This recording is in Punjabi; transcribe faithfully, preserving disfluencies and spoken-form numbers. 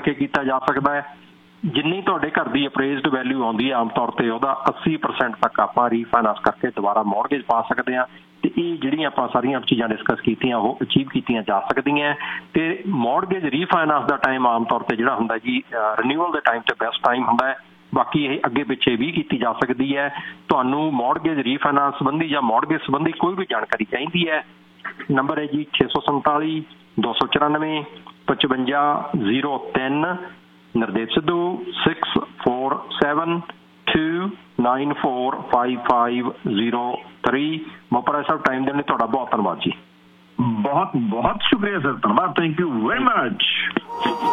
ਕਰਕੇ ਕੀਤਾ ਜਾ ਸਕਦਾ ਹੈ। ਜਿੰਨੀ ਤੁਹਾਡੇ ਘਰ ਦੀ ਅਪਰੇਜ਼ਡ ਵੈਲਿਊ ਆਉਂਦੀ ਹੈ ਆਮ ਤੌਰ 'ਤੇ ਉਹਦਾ ਅੱਸੀ ਪਰਸੈਂਟ ਤੱਕ ਆਪਾਂ ਰੀਫਾਈਨਾਂਸ ਕਰਕੇ ਦੁਬਾਰਾ ਮੌਰਗੇਜ ਪਾ ਸਕਦੇ ਹਾਂ। ਅਤੇ ਇਹ ਜਿਹੜੀਆਂ ਆਪਾਂ ਸਾਰੀਆਂ ਚੀਜ਼ਾਂ ਡਿਸਕਸ ਕੀਤੀਆਂ ਉਹ ਅਚੀਵ ਕੀਤੀਆਂ ਜਾ ਸਕਦੀਆਂ। ਅਤੇ ਮੌਰਗੇਜ ਰੀਫਾਈਨਾਂਸ ਦਾ ਟਾਈਮ ਆਮ ਤੌਰ 'ਤੇ ਜਿਹੜਾ ਹੁੰਦਾ ਜੀ ਰੀਨਿਊਅਲ ਦੇ ਟਾਈਮ 'ਤੇ ਬੈਸਟ ਟਾਈਮ ਹੁੰਦਾ ਹੈ। ਬਾਕੀ ਇਹ ਅੱਗੇ ਪਿੱਛੇ ਵੀ ਕੀਤੀ ਜਾ ਸਕਦੀ ਹੈ। ਤੁਹਾਨੂੰ ਮੌਰਗੇਜ ਰੀਫਾਈਨਾਂਸ ਸੰਬੰਧੀ ਜਾਂ ਮੌਰਗੇਜ ਸੰਬੰਧੀ ਕੋਈ ਵੀ ਜਾਣਕਾਰੀ ਚਾਹੀਦੀ ਹੈ, ਨੰਬਰ ਹੈ ਜੀ ਛੇ ਸੌ ਸੰਤਾਲੀ ਦੋ ਸੌ ਚੁਰਾਨਵੇਂ ਪਚਵੰਜਾ ਜ਼ੀਰੋ ਤਿੰਨ। Nardev Sidhu six four seven to nine four five five zero three. ਮੋਪਰਾ Sahib time ਦੇਣ ਲਈ ਤੁਹਾਡਾ ਬਹੁਤ ਧੰਨਵਾਦ ਜੀ। ਬਹੁਤ ਬਹੁਤ ਸ਼ੁਕਰੀਆ ਸਰ, ਧੰਨਵਾਦ, ਥੈਂਕ ਯੂ ਵੈਰੀ ਮਚ।